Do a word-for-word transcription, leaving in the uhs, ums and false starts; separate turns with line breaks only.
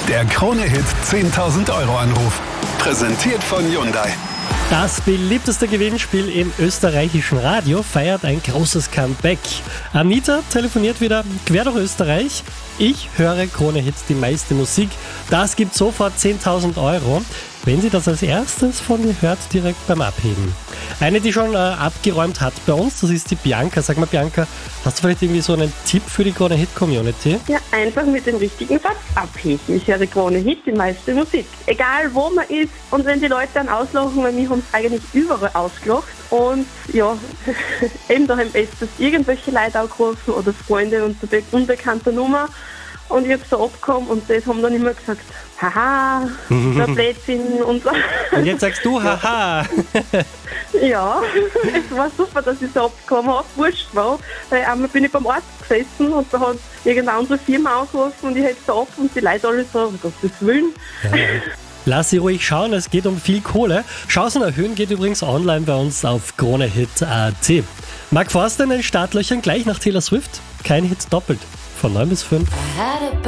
Der Krone-Hit zehntausend Euro Anruf. Präsentiert von Hyundai.
Das beliebteste Gewinnspiel im österreichischen Radio feiert ein großes Comeback. Anita telefoniert wieder quer durch Österreich. Ich höre Krone-Hit, die meiste Musik. Das gibt sofort zehntausend Euro, wenn sie das als erstes von mir hört, direkt beim Abheben. Eine, die schon äh, abgeräumt hat bei uns, das ist die Bianca. Sag mal, Bianca, hast du vielleicht irgendwie so einen Tipp für die Krone-Hit-Community?
Ja, einfach mit dem richtigen Satz abheben. Ich höre Krone-Hit, die meiste Musik. Egal wo man ist, und wenn die Leute dann auslachen, weil mich haben es eigentlich überall ausgelacht. Und ja, eben daheim ist das irgendwelche Leute angerufen oder Freunde unter be- unbekannter Nummer. Und ich habe so abgekommen und das haben dann immer gesagt, haha, der Blödsinn und so.
Und jetzt sagst du, haha.
Ja, es war super, dass ich so abgekommen habe, wurscht war. Weil einmal bin ich beim Arzt gesessen und da hat irgendeine andere Firma angerufen und ich hätte so ab und die Leute alle so, um Gottes Willen.
Ja. Lass sie ruhig schauen, es geht um viel Kohle. Chancen erhöhen geht übrigens online bei uns auf kronehit punkt at. Mark Forster in den Startlöchern gleich nach Taylor Swift. Kein Hit doppelt. Von neun bis fünf.